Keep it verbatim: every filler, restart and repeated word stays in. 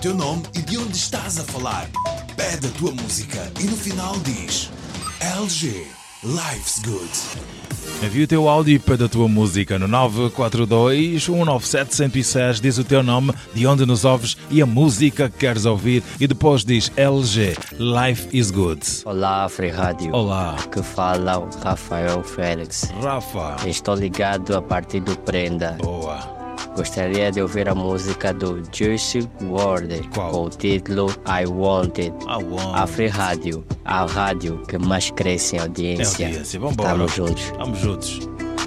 teu nome e de onde estás a falar. Pede a tua música e no final diz L G, Life's Good. Envia o teu áudio para a tua música no nove quatro dois, um nove sete, um zero seis. Diz o teu nome, de onde nos ouves e a música que queres ouvir. E depois diz L G, Life is Good. Olá, Free Rádio. Olá. Que fala o Rafael Félix. Rafa. Estou ligado a partir do Prenda. Boa. Gostaria de ouvir a música do Juicy world Qual? com o título I Want It. I want. A Free Rádio, a rádio que mais cresce em audiência. É audiência. Vamos embora. Estamos juntos. Vamos juntos.